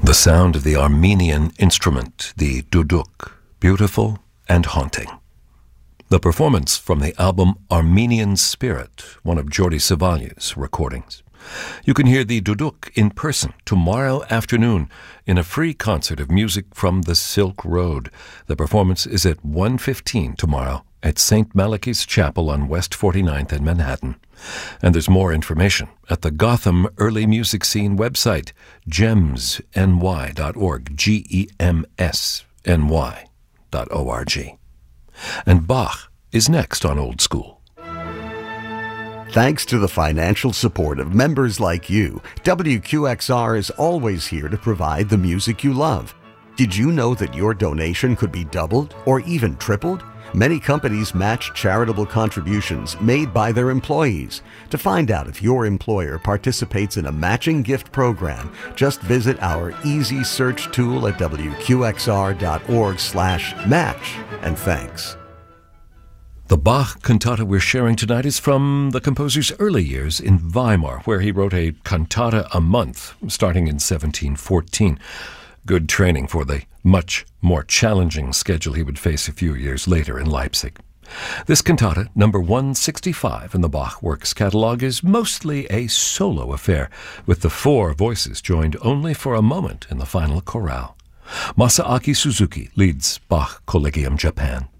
The sound of the Armenian instrument, the duduk, beautiful and haunting. The performance from the album Armenian Spirit, one of Jordi Savalli's recordings. You can hear the duduk in person tomorrow afternoon in a free concert of music from the Silk Road. The performance is at 1:15 tomorrow at St. Malachy's Chapel on West 49th in Manhattan. And there's more information at the Gotham Early Music Scene website, gemsny.org, gemsny.org. And Bach is next on Old School. Thanks to the financial support of members like you, WQXR is always here to provide the music you love. Did you know that your donation could be doubled or even tripled? Many companies match charitable contributions made by their employees. To find out if your employer participates in a matching gift program, just visit our easy search tool at wqxr.org/match. And thanks. The Bach cantata we're sharing tonight is from the composer's early years in Weimar, where he wrote a cantata a month, starting in 1714. Good training for the much more challenging schedule he would face a few years later in Leipzig. This cantata, number 165 in the Bach Works catalog, is mostly a solo affair, with the four voices joined only for a moment in the final chorale. Masaaki Suzuki leads Bach Collegium Japan.